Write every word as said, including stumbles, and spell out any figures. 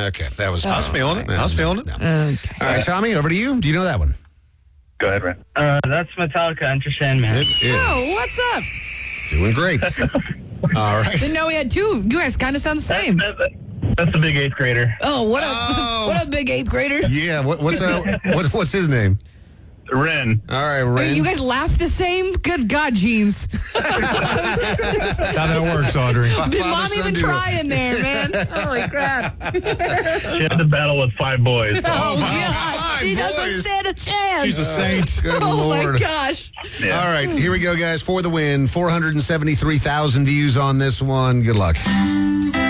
Okay, that was... I was feeling it. I was feeling it. Okay. All right, Tommy, over to you. Do you know that one? Go ahead, Ren. Uh, that's Metallica, Enter Sandman. It is. Oh, what's up? Doing great. All right. Didn't know we had two. You guys kind of sound the same. That's, that's the big eighth grader. Oh, what up? Oh. What up, big eighth grader? Yeah, what, what's uh, what, what's his name? Ren. All right, Wait, Ren. you guys laugh the same? Good God, Jeans. That's how that works, Audrey. Did Father, mom son even duo. try in there, man? Holy crap. She had to battle with five boys. Oh, my God. God, She doesn't boys. stand a chance. She's a saint. Good oh, Lord. my gosh. Yeah. All right, here we go, guys, for the win. four hundred seventy-three thousand views on this one. Good luck.